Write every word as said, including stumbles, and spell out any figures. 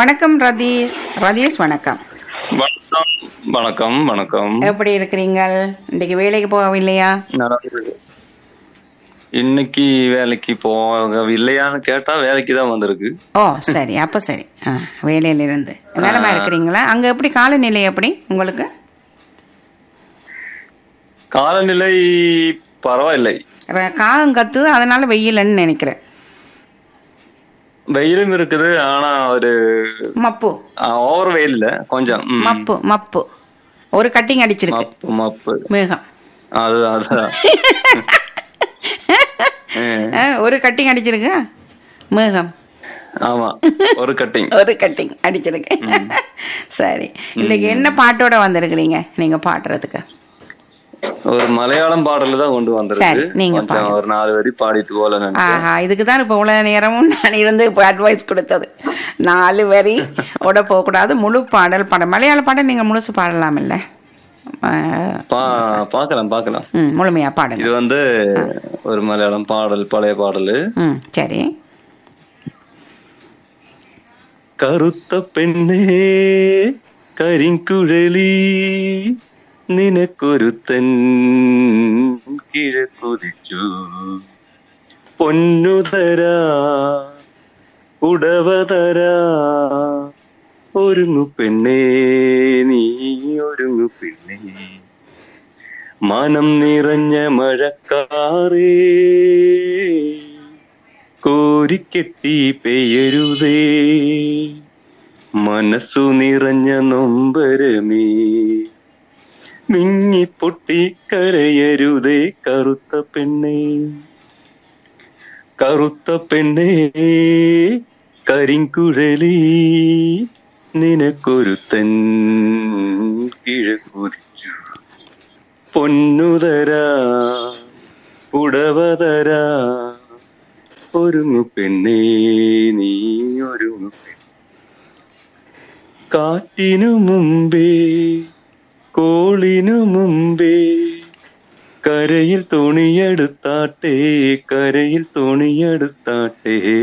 வணக்கம் ரதீஷ். ரதீஷ் வணக்கம். வணக்கம் வணக்கம் வணக்கம். எப்படி இருக்கிறீங்கள்? இன்னைக்கு வேலைக்கு போகவில்லையா? இன்னைக்கு வேலைக்கு போகவில்லையான்னு கேட்டா வேலைக்கு தான் வந்திருக்கு. ஓ சரி, அப்ப சரி. ஆ, வேலையில இருந்து நலமா இருக்கிறீங்களா? அங்க எப்படி காலநிலை எப்படி உங்களுக்கு? காலநிலை பரவாயில்லை. காகம் கத்துது, அதனால வெயில்னு நினைக்கிறேன். வெயிலும் இருக்குது, ஆனா ஒரு மப்பு ஓவர் வெயில் இல்ல, கொஞ்சம் மப்பு மப்பு ஒரு கட்டிங் அடிச்சிருக்கு. மப்பு மப்பு மேகம் அது அதுதான் ஒரு கட்டிங் அடிச்சிருக்கு மேகம். ஆமா, ஒரு கட்டிங் ஒரு கட்டிங் அடிச்சிருக்கு. சரி, இன்னைக்கு என்ன பாட்டோட வந்திருக்கிறீங்க நீங்க பாடுறதுக்கு? ஒரு மலையாளம் பாடல தான் கொண்டு வந்திருக்கு. நீங்க ஒரு நாலு வரி பாடிட்டு போல. ஆஹா, இதுக்குதான் இப்ப இவ்வளவு நேரமும் நான் இருந்து இப்ப அட்வைஸ் கொடுத்தது. நாலு வரி ஓட போக கூடாது, முழு பாடல் பாட. மலையாள பாடல் நீங்க முழுசு பாடலாம் இல்ல? பாக்கலாம் பாக்கலாம், முழுமையா பாடல். இது வந்து ஒரு மலையாளம் பாடல், பழைய பாடல். சரி. കറുത്ത പെണ്ണേ കരിങ്കുഴലി നിനക്കൊരുത്തൻ കിഴക്കുതിച്ചു പൊന്നുതരാ ഉടവതരാ ഒരുങ്ങു പെണ്ണേ നീ ഒരുങ്ങു പെണ്ണേ മനം നിറഞ്ഞ മഴക്കാറേ കോരിക്കെട്ടി പെയ്യരുതേ മനസ്സു നിറഞ്ഞ നൊമ്പരമേ മിങ്ങി പൊട്ടി കരയരുതേ കറുത്ത പെണ്ണേ കറുത്ത പെണ്ണേ കരിങ്കുഴലി നിനക്കൊരുത്തൻ കിഴക്കുതിച്ചു പൊന്നുതരാ പുടവതരാ ഒരുങ്ങു പെണ്ണേ നീ ഒരുങ്ങു പെണ്ണേ കാറ്റിനു മുമ്പേ കോളിനു മുമ്പേ കരയിൽ തുണിയെടുത്താട്ടെ കരയിൽ തുണിയെടുത്താട്ടെ